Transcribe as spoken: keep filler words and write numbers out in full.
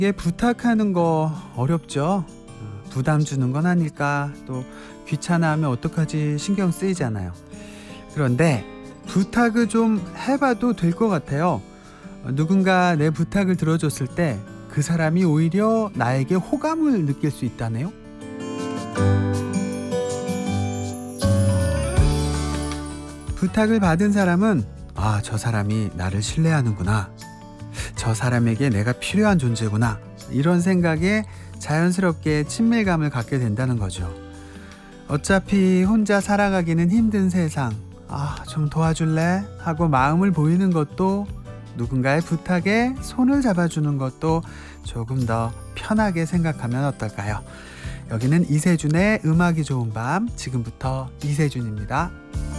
이게 부탁하는 거 어렵죠. 어, 부담 주는 건 아닐까, 또 귀찮아하면 어떡하지 신경 쓰이잖아요. 그런데 부탁을 좀 해봐도 될 것 같아요. 어, 누군가 내 부탁을 들어줬을 때 그 사람이 오히려 나에게 호감을 느낄 수 있다네요. 부탁을 받은 사람은 아, 저 사람이 나를 신뢰하는구나, 저 사람에게 내가 필요한 존재구나, 이런 생각에 자연스럽게 친밀감을 갖게 된다는 거죠. 어차피 혼자 살아가기는 힘든 세상, 아, 좀 도와줄래? 하고 마음을 보이는 것도, 누군가의 부탁에 손을 잡아주는 것도 조금 더 편하게 생각하면 어떨까요? 여기는 이세준의 음악이 좋은 밤, 지금부터 이세준입니다.